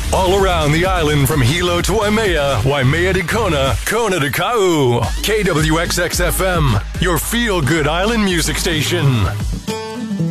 All around the island from Hilo to Waimea, Waimea to Kona, Kona to Kau. KWXX-FM, your feel-good island music station.